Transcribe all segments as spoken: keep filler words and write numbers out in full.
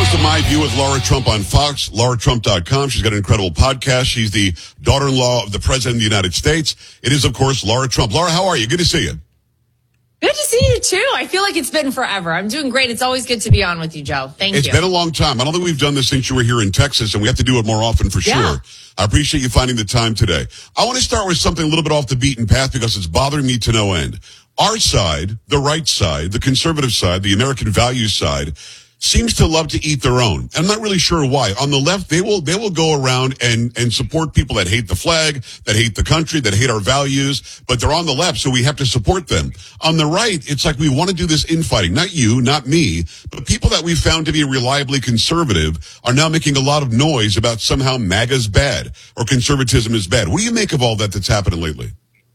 host of My View with Laura Trump on Fox, laura trump dot com. She's got an incredible podcast. She's the daughter-in-law of the President of the United States. It is, of course, Laura Trump. Laura, how are you? Good to see you. Good to see you, too. I feel like it's been forever. I'm doing great. It's always good to be on with you, Joe. Thank it's you. It's been a long time. I don't think we've done this since you were here in Texas, and we have to do it more often for yeah. sure. I appreciate you finding the time today. I want to start with something a little bit off the beaten path because it's bothering me to no end. Our side, the right side, the conservative side, the American values side, seems to love to eat their own. I'm not really sure why. On the left, they will they will go around and and support people that hate the flag, that hate the country, that hate our values, but they're on the left, so we have to support them. On the right, it's like we want to do this infighting. Not you, not me, but people that we found to be reliably conservative are now making a lot of noise about somehow MAGA's bad or conservatism is bad. What do you make of all that that's happening lately?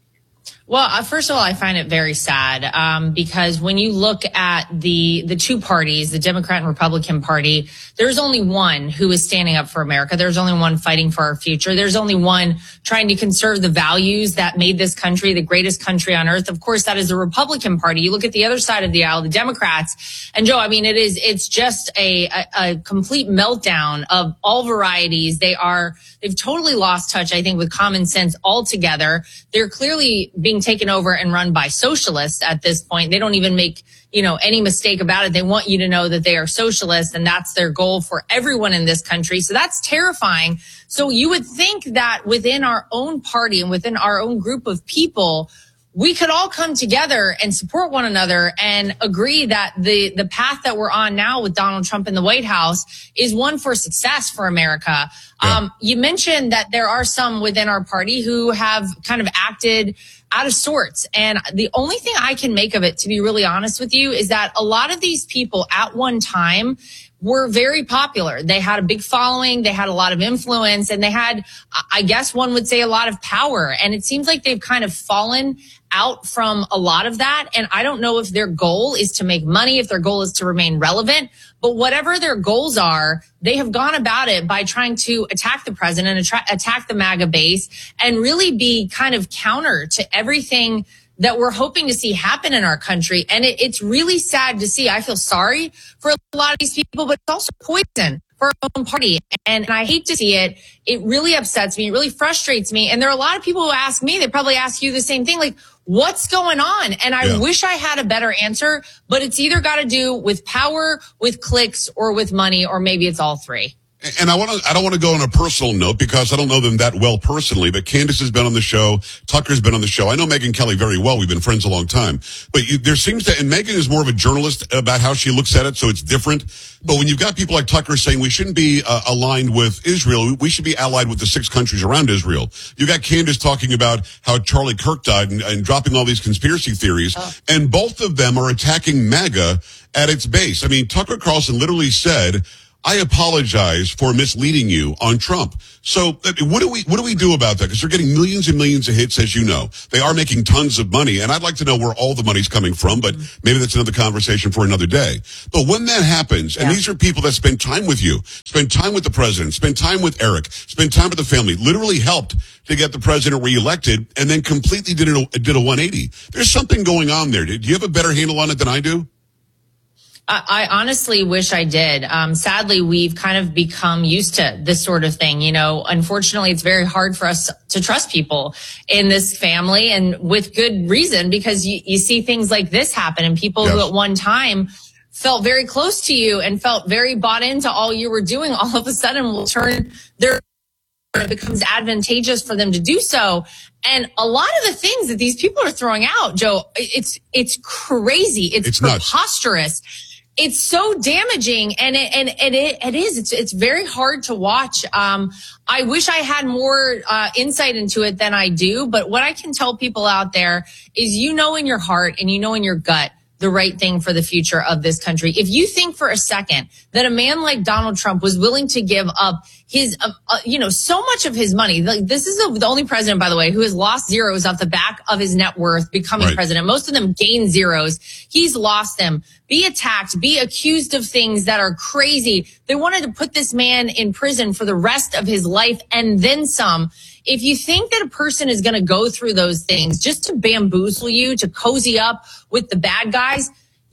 Well, uh, first of all, I find it very sad um, because when you look at the the two parties, the Democrat and Republican Party, there's only one who is standing up for America. There's only one fighting for our future. There's only one trying to conserve the values that made this country the greatest country on earth. Of course, that is the Republican Party. You look at the other side of the aisle, the Democrats, and Joe, I mean, it is it's just a, a, a complete meltdown of all varieties. They are they've totally lost touch, I think, with common sense altogether. They're clearly being taken over and run by socialists at this point. They don't even make, you know, any mistake about it. They want you to know that they are socialists, and that's their goal for everyone in this country. So that's terrifying. So you would think that within our own party and within our own group of people, we could all come together and support one another and agree that the, the path that we're on now with Donald Trump in the White House is one for success for America. Yeah. Um, you mentioned that there are some within our party who have kind of acted out of sorts. And the only thing I can make of it, to be really honest with you, is that a lot of these people at one time were very popular. They had a big following. They had a lot of influence, and they had, I guess one would say, a lot of power. And it seems like they've kind of fallen out from a lot of that. And I don't know if their goal is to make money, if their goal is to remain relevant, but whatever their goals are, they have gone about it by trying to attack the president, attra- attack the MAGA base, and really be kind of counter to everything that we're hoping to see happen in our country. And it, it's really sad to see. I feel sorry for a lot of these people, but it's also poison for our own party. And, and I hate to see it. It really upsets me. It really frustrates me. And there are a lot of people who ask me, they probably ask you the same thing, like, what's going on? And I yeah. wish I had a better answer, but it's either got to do with power, with clicks, or with money, or maybe it's all three. And I want to, I don't want to go on a personal note because I don't know them that well personally, but Candace has been on the show. Tucker's been on the show. I know Megyn Kelly very well. We've been friends a long time, but you, there seems to, and Megyn is more of a journalist about how she looks at it. So it's different. But when you've got people like Tucker saying we shouldn't be uh, aligned with Israel, we should be allied with the six countries around Israel. You got Candace talking about how Charlie Kirk died and, and dropping all these conspiracy theories. Oh. And both of them are attacking MAGA at its base. I mean, Tucker Carlson literally said, I apologize for misleading you on Trump. So what do we, what do we do about that? Because they're getting millions and millions of hits, as you know. They are making tons of money, and I'd like to know where all the money's coming from, but maybe that's another conversation for another day. But when that happens, and yeah. these are people that spend time with you, spend time with the president, spend time with Eric, spend time with the family, literally helped to get the president reelected, and then completely did a, did a one eighty. There's something going on there. Do you have a better handle on it than I do? I honestly wish I did. Um, sadly, we've kind of become used to this sort of thing. You know, unfortunately, it's very hard for us to trust people in this family, and with good reason, because you, you see things like this happen, and people yes. who at one time felt very close to you and felt very bought into all you were doing, all of a sudden will turn their, it becomes advantageous for them to do so. And a lot of the things that these people are throwing out, Joe, it's, it's crazy. It's, it's preposterous. Nuts. It's so damaging, and it, and, and it, it is. It's, it's very hard to watch. Um, I wish I had more uh, insight into it than I do. But what I can tell people out there is, you know, in your heart and you know in your gut the right thing for the future of this country. If you think for a second that a man like Donald Trump was willing to give up his, uh, uh, you know, so much of his money, like, this is the, the only president, by the way, who has lost zeros off the back of his net worth becoming right. president. Most of them gain zeros. He's lost them. Be attacked, be accused of things that are crazy. They wanted to put this man in prison for the rest of his life and then some. If you think that a person is going to go through those things just to bamboozle you, to cozy up with the bad guys,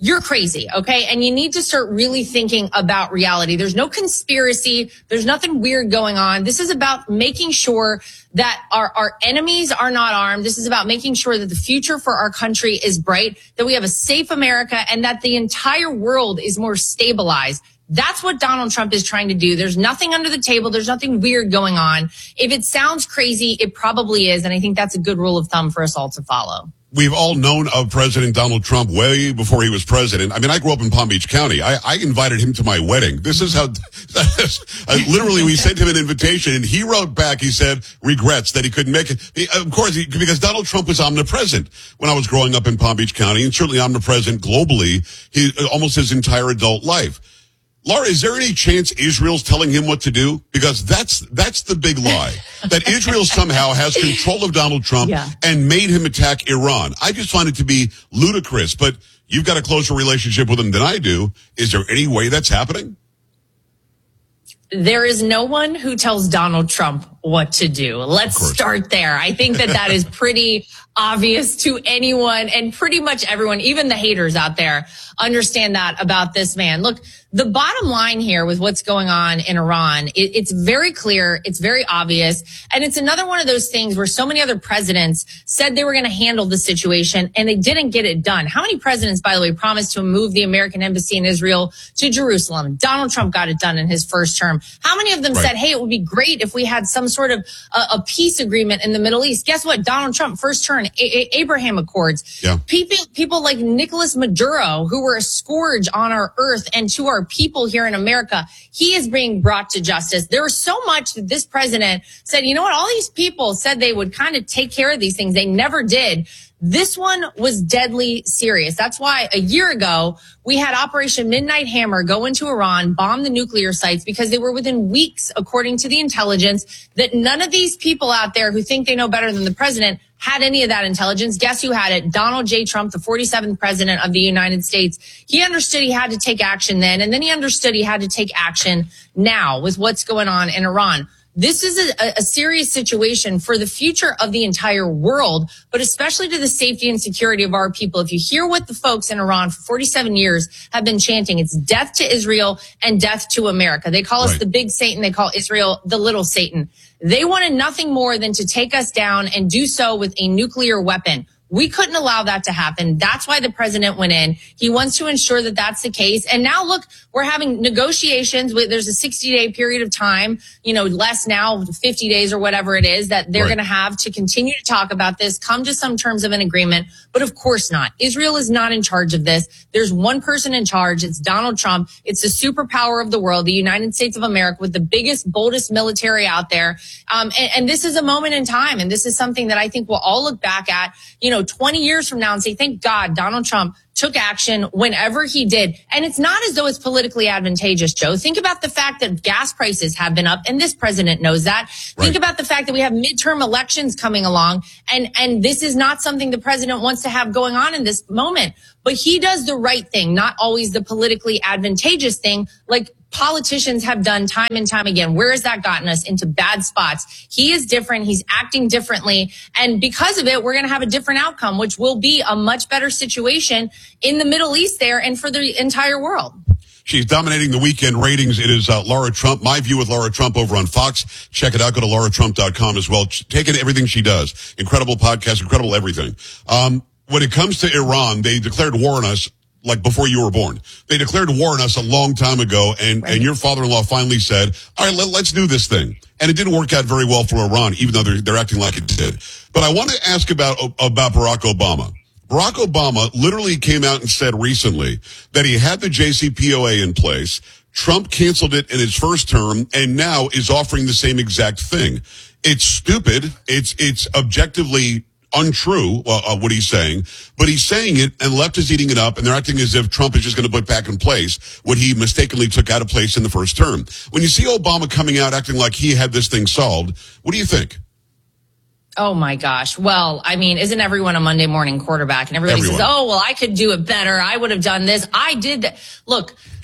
you're crazy, okay? And you need to start really thinking about reality. There's no conspiracy. There's nothing weird going on. This is about making sure that our, our enemies are not armed. This is about making sure that the future for our country is bright, that we have a safe America, and that the entire world is more stabilized. That's what Donald Trump is trying to do. There's nothing under the table. There's nothing weird going on. If it sounds crazy, it probably is. And I think that's a good rule of thumb for us all to follow. We've all known of President Donald Trump way before he was president. I mean, I grew up in Palm Beach County. I, I invited him to my wedding. This is how, uh, literally, we sent him an invitation, and he wrote back, he said, regrets that he couldn't make it. He, of course, he, because Donald Trump was omnipresent when I was growing up in Palm Beach County, and certainly omnipresent globally, he, almost his entire adult life. Laura, is there any chance Israel's telling him what to do? Because that's that's the big lie, that Israel somehow has control of Donald Trump yeah. and made him attack Iran. I just find it to be ludicrous, but you've got a closer relationship with him than I do. Is there any way that's happening? There is no one who tells Donald Trump what to do. Let's start there. I think that that is pretty obvious to anyone, and pretty much everyone, even the haters out there, understand that about this man. Look, the bottom line here with what's going on in Iran, it, it's very clear, it's very obvious, and it's another one of those things where so many other presidents said they were going to handle the situation and they didn't get it done. How many presidents, by the way, promised to move the American embassy in Israel to Jerusalem? Donald Trump got it done in his first term. How many of them right. said, hey, it would be great if we had some sort of a, a peace agreement in the Middle East? Guess what? Donald Trump, first term, a- a- Abraham Accords. Yeah. People, people like Nicolas Maduro, who were a scourge on our earth and to our people here in America, he is being brought to justice. There was so much that this president said, you know what? All these people said they would kind of take care of these things. They never did. This one was deadly serious. That's why a year ago, we had Operation Midnight Hammer go into Iran, bomb the nuclear sites, because they were within weeks, according to the intelligence, that none of these people out there who think they know better than the president had any of that intelligence. Guess who had it? Donald J. Trump, the forty-seventh president of the United States. He understood he had to take action then, and then he understood he had to take action now with what's going on in Iran. This is a, a serious situation for the future of the entire world, but especially to the safety and security of our people. If you hear what the folks in Iran for forty-seven years have been chanting, it's death to Israel and death to America. They call us right. the big Satan. They call Israel the little Satan. They wanted nothing more than to take us down and do so with a nuclear weapon. We couldn't allow that to happen. That's why the president went in. He wants to ensure that that's the case. And now, look, we're having negotiations with, there's a sixty day period of time, you know, less now, fifty days or whatever it is that they're right. going to have to continue to talk about this, come to some terms of an agreement. But of course not. Israel is not in charge of this. There's one person in charge. It's Donald Trump. It's the superpower of the world, the United States of America, with the biggest, boldest military out there. Um, and, and this is a moment in time. And this is something that I think we'll all look back at, you know, twenty years from now and say, thank God Donald Trump took action whenever he did. And it's not as though it's politically advantageous, Joe. Think about the fact that gas prices have been up, and this president knows that. Right. Think about the fact that we have midterm elections coming along, and, and this is not something the president wants to have going on in this moment. But he does the right thing, not always the politically advantageous thing, like politicians have done time and time again. Where has that gotten us? Into bad spots. He is different. He's acting differently. And because of it, we're going to have a different outcome, which will be a much better situation in the Middle East there and for the entire world. She's dominating the weekend ratings. It is uh, Laura Trump. My View with Laura Trump over on Fox. Check it out. Go to laura trump dot com as well. Take in everything she does. Incredible podcast, incredible everything. Um, when it comes to Iran, they declared war on us like before you were born. They declared war on us a long time ago, and, right. and your father-in-law finally said, all right, let, let's do this thing. And it didn't work out very well for Iran, even though they're, they're acting like it did. But I want to ask about, about Barack Obama. Barack Obama literally came out and said recently that he had the J C P O A in place. Trump canceled it in his first term and now is offering the same exact thing. It's stupid. It's, it's objectively untrue, uh, what he's saying, but he's saying it, and left is eating it up, and they're acting as if Trump is just going to put back in place what he mistakenly took out of place in the first term. When you see Obama coming out acting like he had this thing solved, what do you think? Oh my gosh. Well, I mean, isn't everyone a Monday morning quarterback? And everybody everyone. says, oh, well, I could do it better. I would have done this. I did that. Look,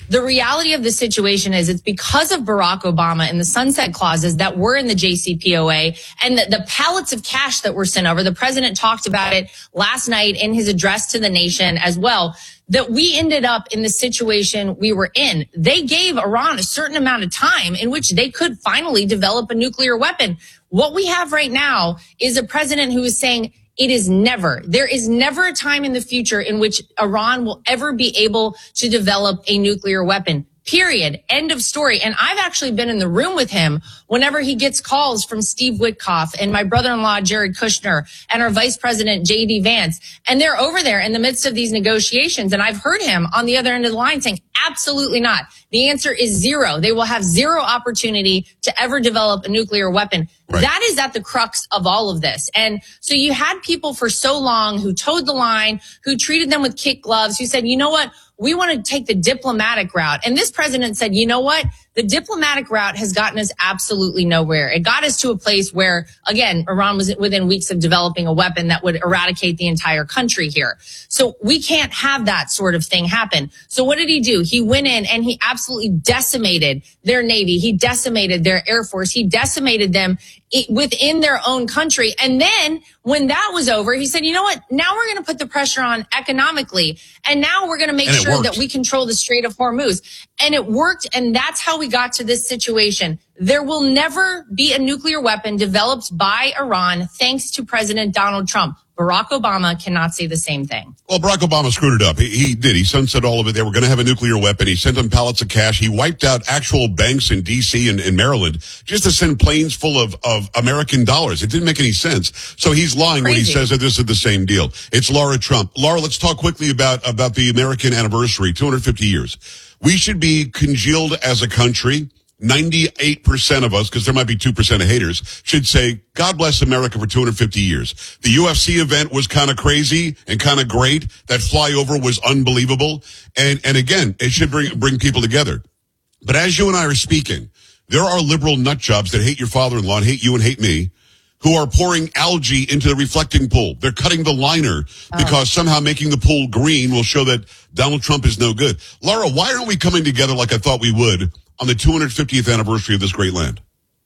The reality of the situation is it's because of Barack Obama and the sunset clauses that were in the J C P O A and the, the pallets of cash that were sent over. The president talked about it last night in his address to the nation as well, that we ended up in the situation we were in. They gave Iran a certain amount of time in which they could finally develop a nuclear weapon. What we have right now is a president who is saying, it is never, there is never a time in the future in which Iran will ever be able to develop a nuclear weapon. Period. End of story. And I've actually been in the room with him whenever he gets calls from Steve Witkoff and my brother-in-law, Jared Kushner, and our vice president, J D Vance. And they're over there in the midst of these negotiations. And I've heard him on the other end of the line saying, absolutely not. The answer is zero. They will have zero opportunity to ever develop a nuclear weapon. Right. That is at the crux of all of this. And so you had people for so long who towed the line, who treated them with kid gloves, who said, you know what? We want to take the diplomatic route. And this president said, you know what? The diplomatic route has gotten us absolutely nowhere. It got us to a place where, again, Iran was within weeks of developing a weapon that would eradicate the entire country here. So we can't have that sort of thing happen. So what did he do? He went in and he absolutely decimated their Navy. He decimated their Air Force. He decimated them within their own country. And then when that was over, he said, you know what? Now we're going to put the pressure on economically. And now we're going to make sure that we control the Strait of Hormuz. And it worked. And that's how we got to this situation. There will never be a nuclear weapon developed by Iran thanks to President Donald Trump. Barack Obama cannot say the same thing. Well, Barack Obama screwed it up. He, he did. He sunset all of it. They were going to have a nuclear weapon. He sent them pallets of cash. He wiped out actual banks in D C and in Maryland just to send planes full of, of American dollars. It didn't make any sense. So he's lying Crazy. when he says that this is the same deal. It's Laura Trump. Laura, let's talk quickly about, about the American anniversary, two hundred fifty years. We should be congealed as a country. ninety-eight percent of us, because there might be two percent of haters, should say, God bless America for two hundred fifty years. The U F C event was kind of crazy and kind of great. That flyover was unbelievable. And, and again, it should bring, bring people together. But as you and I are speaking, there are liberal nut jobs that hate your father-in-law and hate you and hate me, who are pouring algae into the reflecting pool. They're cutting the liner because oh. somehow making the pool green will show that Donald Trump is no good. Laura, why aren't we coming together like I thought we would on the two hundred fiftieth anniversary of this great land?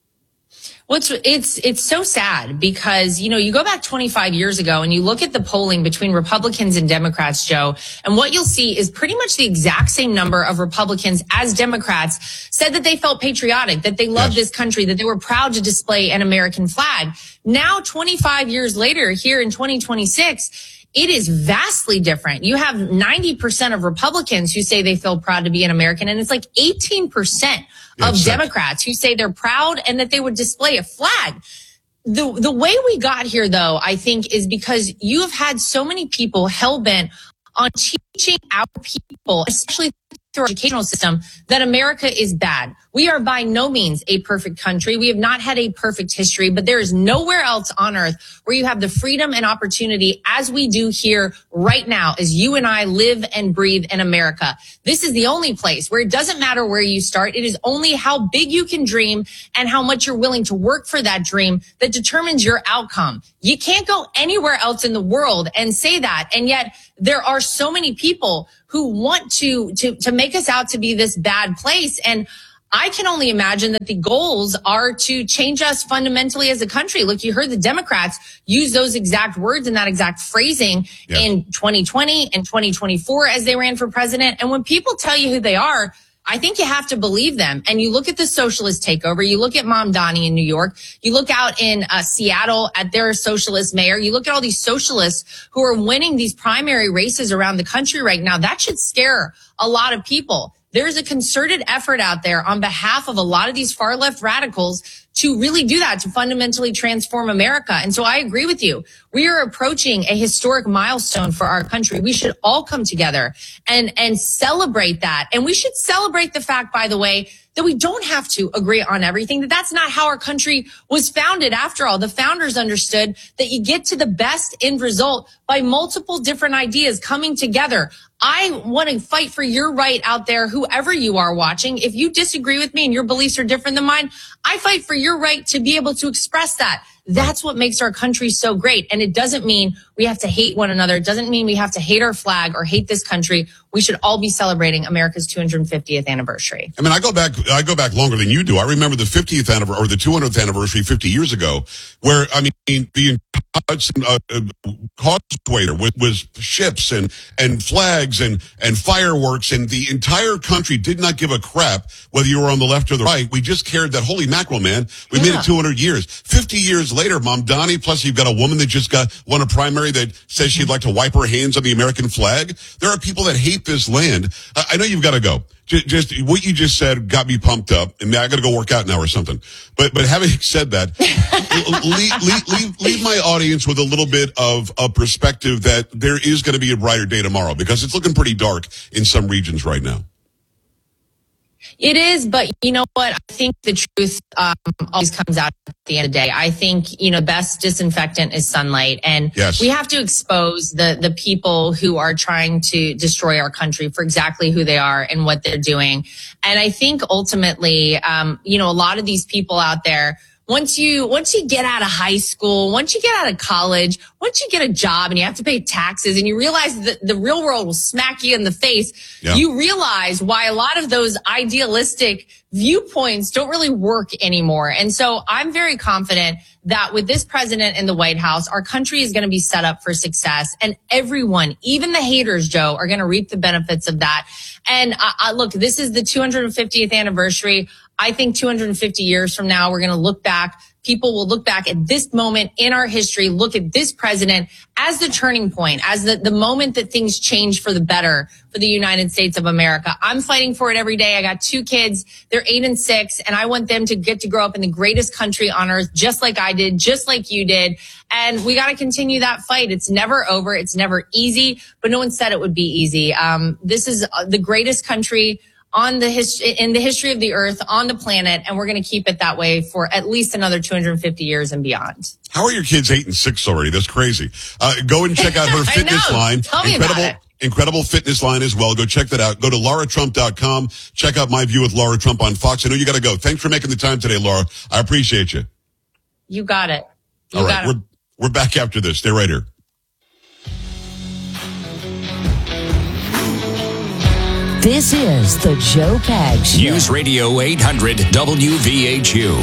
Well, it's, it's, it's so sad because, you know, you go back twenty-five years ago and you look at the polling between Republicans and Democrats, Joe, and what you'll see is pretty much the exact same number of Republicans as Democrats said that they felt patriotic, that they loved yes. this country, that they were proud to display an American flag. Now, twenty-five years later, here in twenty twenty-six, it is vastly different. You have ninety percent of Republicans who say they feel proud to be an American, and it's like eighteen percent of yeah, Democrats who say they're proud and that they would display a flag. The the way we got here, though, I think, is because you have had so many people hell-bent on teaching our people, especially through our educational system, that America is bad. We are by no means a perfect country. We have not had a perfect history, but there is nowhere else on earth where you have the freedom and opportunity as we do here right now, as you and I live and breathe in America. This is the only place where it doesn't matter where you start. It is only how big you can dream and how much you're willing to work for that dream that determines your outcome. You can't go anywhere else in the world and say that. And yet there are so many people who want to, to, to make us out to be this bad place. And I can only imagine that the goals are to change us fundamentally as a country. Look, you heard the Democrats use those exact words and that exact phrasing yeah. in twenty twenty and twenty twenty-four as they ran for president. And when people tell you who they are, I think you have to believe them. And you look at the socialist takeover. You look at Mamdani in New York. You look out in uh, Seattle at their socialist mayor. You look at all these socialists who are winning these primary races around the country right now. That should scare a lot of people. There's a concerted effort out there on behalf of a lot of these far left radicals to really do that, to fundamentally transform America. And so I agree with you. We are approaching a historic milestone for our country. We should all come together and, and celebrate that. And we should celebrate the fact, by the way, that we don't have to agree on everything, that that's not how our country was founded. After all, the founders understood that you get to the best end result by multiple different ideas coming together. I want to fight for your right out there, whoever you are watching. If you disagree with me and your beliefs are different than mine, I fight for your right to be able to express that. That's what makes our country so great. And it doesn't mean we have to hate one another. It doesn't mean we have to hate our flag or hate this country. We should all be celebrating America's two hundred fiftieth anniversary. I mean, I go back, I go back longer than you do. I remember the fiftieth anniversary or the two hundredth anniversary fifty years ago, where, I mean, the Hudson uh, uh, causeway was, was ships and, and flags and, and fireworks, and the entire country did not give a crap whether you were on the left or the right. We just cared that, holy mackerel, man, we yeah. made it two hundred years. fifty years later, Mom Donnie, plus you've got a woman that just got won a primary that says she'd like to wipe her hands on the American flag. There are people that hate this land. I, I know you've got to go. Just, just what you just said got me pumped up, and I got to go work out now or something. But but having said that, leave, leave, leave, leave my audience with a little bit of a perspective that there is going to be a brighter day tomorrow, because it's looking pretty dark in some regions right now. It is, but you know what? I think the truth um, always comes out at the end of the day. I think, you know, best disinfectant is sunlight. And yes. we have to expose the, the people who are trying to destroy our country for exactly who they are and what they're doing. And I think ultimately, um, you know, a lot of these people out there, Once you, once you get out of high school, once you get out of college, once you get a job and you have to pay taxes and you realize that the real world will smack you in the face, yeah. you realize why a lot of those idealistic viewpoints don't really work anymore. And so I'm very confident that with this president in the White House, our country is going to be set up for success, and everyone, even the haters, Joe, are going to reap the benefits of that. And uh, uh, look, this is the two hundred fiftieth anniversary. I think two hundred fifty years from now, we're going to look back. People will look back at this moment in our history, look at this president as the turning point, as the, the moment that things change for the better for the United States of America. I'm fighting for it every day. I got two kids. They're eight and six, and I want them to get to grow up in the greatest country on earth, just like I did, just like you did. And we got to continue that fight. It's never over. It's never easy, but no one said it would be easy. Um, this is the greatest country on the his- in the history of the earth, on the planet, and we're going to keep it that way for at least another two hundred fifty years and beyond. How are your kids eight and six already? That's crazy. Uh, go and check out her fitness line. Tell me Incredible, about it. Incredible fitness line as well. Go check that out. Go to Laura Trump dot com. Check out My View with Laura Trump on Fox. I know you got to go. Thanks for making the time today, Laura. I appreciate you. You got it. You All right, got it. we're we're back after this. Stay right here. This is the Joe Pags Show. News Radio eight hundred W V H U.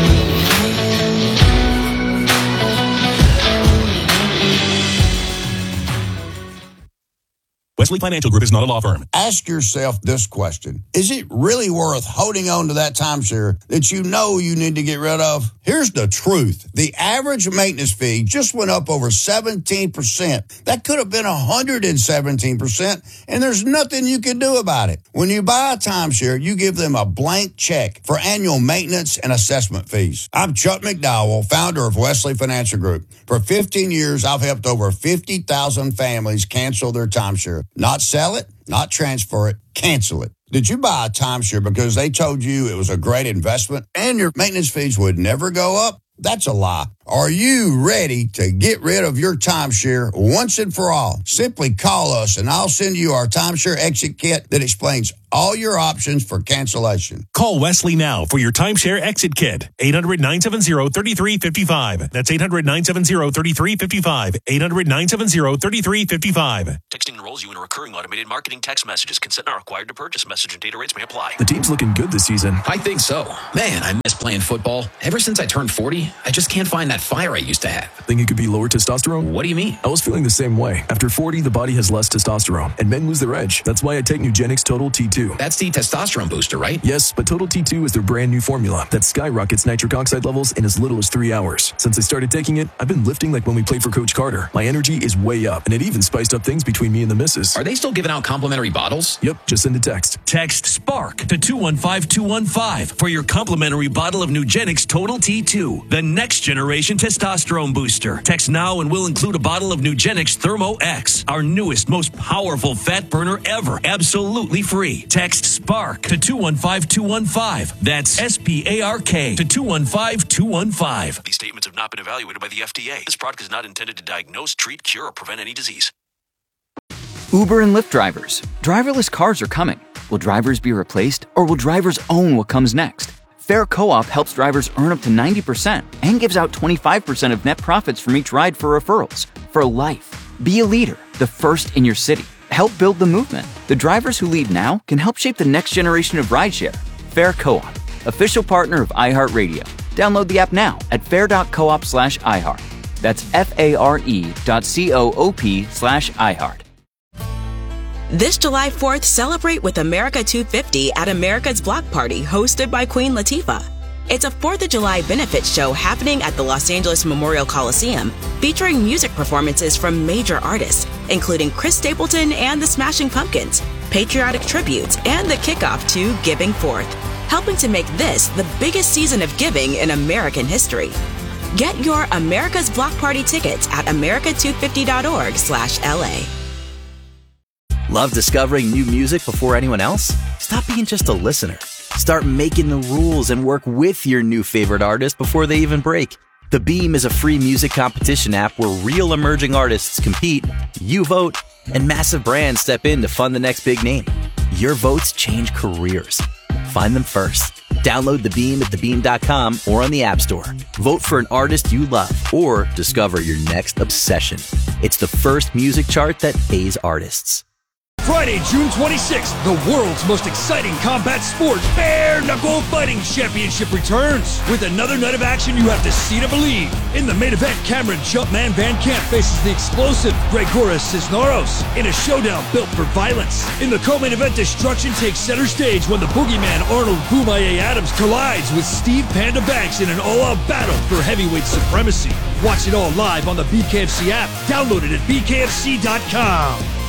Wesley Financial Group is not a law firm. Ask yourself this question. Is it really worth holding on to that timeshare that you know you need to get rid of? Here's the truth. The average maintenance fee just went up over seventeen percent. That could have been one hundred seventeen percent, and there's nothing you can do about it. When you buy a timeshare, you give them a blank check for annual maintenance and assessment fees. I'm Chuck McDowell, founder of Wesley Financial Group. For fifteen years, I've helped over fifty thousand families cancel their timeshare. Not sell it, not transfer it, cancel it. Did you buy a timeshare because they told you it was a great investment and your maintenance fees would never go up? That's a lie. Are you ready to get rid of your timeshare once and for all? Simply call us and I'll send you our timeshare exit kit that explains all your options for cancellation. Call Wesley now for your timeshare exit kit. eight hundred, nine seven zero, three three five five. That's eight hundred, nine seven zero, three three five five. eight hundred, nine seven zero, three three five five. Texting enrolls you in a recurring automated marketing text messages. Consent not required to purchase. Message and data rates may apply. The team's looking good this season. I think so. Man, I miss playing football. Ever since I turned forty, I just can't find that fire I used to have. Think it could be lower testosterone? What do you mean? I was feeling the same way. After forty, the body has less testosterone, and men lose their edge. That's why I take Nugenix Total T two. That's the testosterone booster, right? Yes, but Total T two is their brand new formula that skyrockets nitric oxide levels in as little as three hours. Since I started taking it, I've been lifting like when we played for Coach Carter. My energy is way up, and it even spiced up things between me and the missus. Are they still giving out complimentary bottles? Yep, just send a text. Text SPARK to two one five two one five for your complimentary bottle of Nugenix Total T two, the next generation testosterone booster. Text now and we'll include a bottle of Nugenix Thermo X, our newest, most powerful fat burner ever, absolutely free. Text SPARK to two one five two one five. That's S P A R K to two one five two one five. These statements have not been evaluated by the F D A. This product is not intended to diagnose, treat, cure, or prevent any disease. Uber and Lyft drivers. Driverless cars are coming. Will drivers be replaced, or will drivers own what comes next? Fair Co-op helps drivers earn up to ninety percent and gives out twenty-five percent of net profits from each ride for referrals. For life. Be a leader, the first in your city. Help build the movement. The drivers who lead now can help shape the next generation of rideshare. Fair Co-op, official partner of iHeartRadio. Download the app now at fair.coop slash iHeart. That's F-A-R-E dot C-O-O-P slash iHeart. This July fourth, celebrate with America two fifty at America's Block Party, hosted by Queen Latifah. It's a fourth of July benefit show happening at the Los Angeles Memorial Coliseum, featuring music performances from major artists, including Chris Stapleton and the Smashing Pumpkins, patriotic tributes, and the kickoff to Giving Forth, helping to make this the biggest season of giving in American history. Get your America's Block Party tickets at america two fifty dot org slash L A. Love discovering new music before anyone else? Stop being just a listener. Start making the rules and work with your new favorite artist before they even break. The Beam is a free music competition app where real emerging artists compete, you vote, and massive brands step in to fund the next big name. Your votes change careers. Find them first. Download The Beam at the beam dot com or on the App Store. Vote for an artist you love or discover your next obsession. It's the first music chart that pays artists. Friday, June twenty-sixth, the world's most exciting combat sport, Bare Knuckle Fighting Championship returns. With another night of action you have to see to believe. In the main event, Cameron Jumpman Van Camp faces the explosive Gregoras Cisneros in a showdown built for violence. In the co-main event, destruction takes center stage when the boogeyman Arnold Boomaye Adams collides with Steve Panda Banks in an all-out battle for heavyweight supremacy. Watch it all live on the B K F C app. Download it at B K F C dot com.